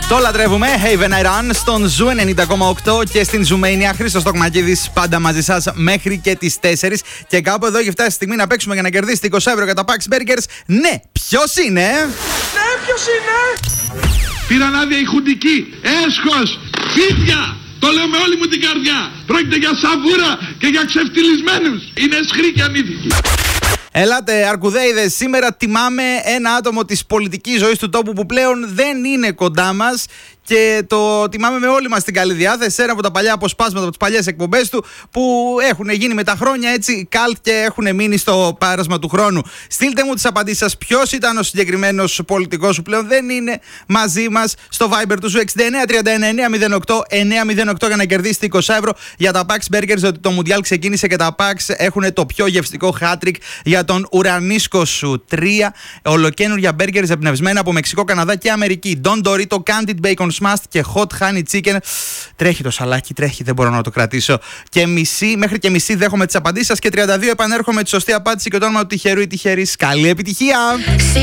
Το λατρεύουμε. Haven I Run στον Ζου 90,8 και στην Ζουμania. Χρήστος Τοκμακίδης πάντα μαζί σας μέχρι και τις 4. Και κάπου εδώ έχει φτάσει η στιγμή να παίξουμε για να κερδίσετε 20 ευρώ για τα Pax Burgers. Ναι, ποιος είναι? Ναι, ποιος είναι? Πήραν άδεια η χουντική. Έσχος, φίδια. Το λέω με όλη μου την καρδιά. Πρόκειται για σαβούρα και για ξεφτυλισμένους. Είναι σχρή και ανήθικοι. Ελάτε, Αρκουδέιδες, σήμερα τιμάμε ένα άτομο της πολιτικής ζωής του τόπου που πλέον δεν είναι κοντά μας και το τιμάμε με όλη μας την καλή διάθεση. Ένα από τα παλιά αποσπάσματα από τις παλιές εκπομπές του που έχουν γίνει με τα χρόνια έτσι καλτ και έχουν μείνει στο πέρασμα του χρόνου. Στείλτε μου τις απαντήσεις σας. Ποιος ήταν ο συγκεκριμένος πολιτικός που πλέον δεν είναι μαζί μας στο Viber του Ζου 69390908 για να κερδίσετε 20 ευρώ για τα Pax Burgers. Ότι το Μουντιάλ ξεκίνησε και τα Pax έχουν το πιο γευστικό hat-trick για τον ουρανίσκο σου. 3 ολοκαίνουργια burgers εμπνευσμένα από Μεξικό, Καναδά και Αμερική. Don Dorito, Candied Bacon Smashed και Hot Honey Chicken. Τρέχει το σαλάκι, τρέχει, δεν μπορώ να το κρατήσω. Και μέχρι και μισή δέχομαι τις απαντήσεις σας και 32 επανέρχομαι τη σωστή απάντηση και το όνομα του τυχερού ή τυχερής. Καλή επιτυχία!